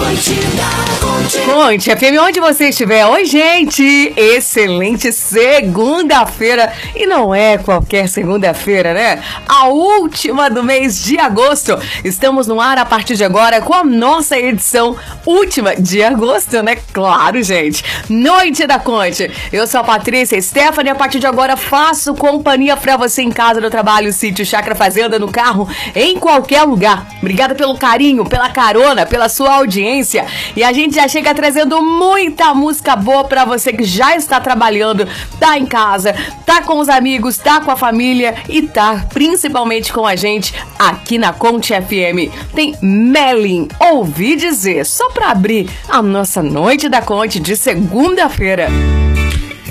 Conte FM, onde você estiver. Oi, gente! Excelente segunda-feira. E não é qualquer segunda-feira, né? A última do mês de agosto. Estamos no ar a partir de agora com a nossa edição última de agosto, né? Claro, gente. Noite da Conte. Eu sou a Patrícia Stephanie. A partir de agora faço companhia pra você em casa, no trabalho, sítio, chácara, fazenda, no carro, em qualquer lugar. Obrigada pelo carinho, pela carona, pela sua audiência. E a gente já chega trazendo muita música boa pra você que já está trabalhando, tá em casa, tá com os amigos, tá com a família e tá principalmente com a gente aqui na Conte FM. Tem Melin, Ouvi Dizer, só pra abrir a nossa Noite da Conte de segunda-feira.